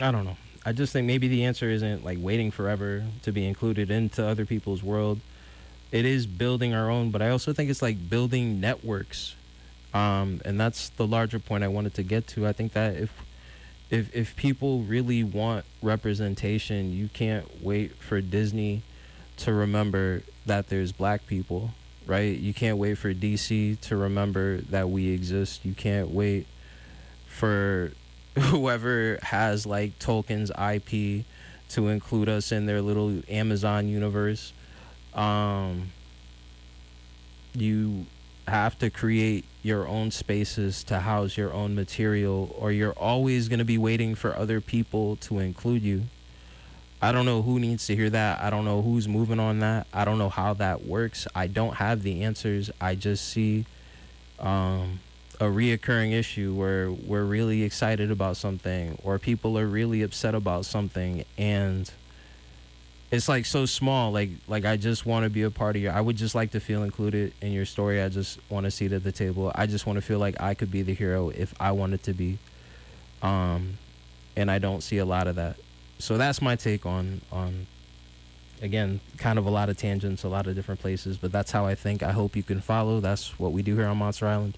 I don't know. I just think maybe the answer isn't like waiting forever to be included into other people's world. It is building our own, but I also think it's like building networks. And that's the larger point I wanted to get to. I think that if people really want representation, you can't wait for Disney to remember that there's black people, right? You can't wait for DC to remember that we exist. You can't wait for whoever has like Tolkien's IP to include us in their little Amazon universe. You have to create your own spaces to house your own material, or you're always going to be waiting for other people to include you. I don't know who needs to hear that. I don't know who's moving on that. I don't know how that works. I don't have the answers. I just see a reoccurring issue where we're really excited about something, or people are really upset about something, and it's like so small. Like I just want to be a part of I would just like to feel included in your story. I just want a seat at the table. I just want to feel like I could be the hero if I wanted to be. And I don't see a lot of that. So that's my take on again, kind of a lot of tangents, a lot of different places, but that's how I think. I hope you can follow. That's what we do here on Monster Island.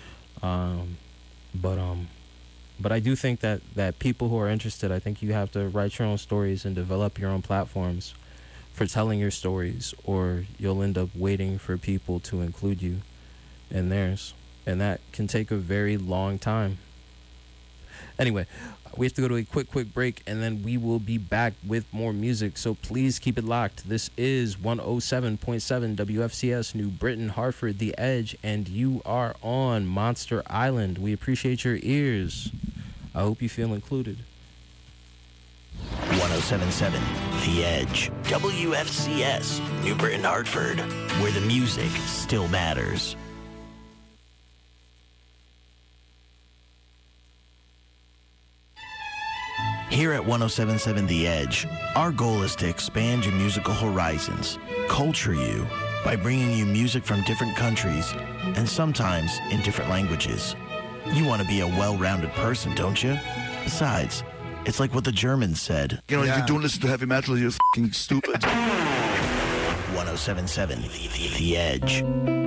But I do think that people who are interested, I think you have to write your own stories and develop your own platforms for telling your stories, or you'll end up waiting for people to include you in theirs. And that can take a very long time. Anyway, we have to go to a quick break, and then we will be back with more music. So please keep it locked. This is 107.7 WFCS, New Britain, Hartford, The Edge, and you are on Monster Island. We appreciate your ears. I hope you feel included. 107.7 The Edge, WFCS, New Britain, Hartford, where the music still matters. Here at 107.7 The Edge, our goal is to expand your musical horizons, culture you, by bringing you music from different countries and sometimes in different languages. You want to be a well-rounded person, don't you? Besides, it's like what the Germans said. You know, if you don't listen to heavy metal, you're f***ing stupid. 107.7 The Edge.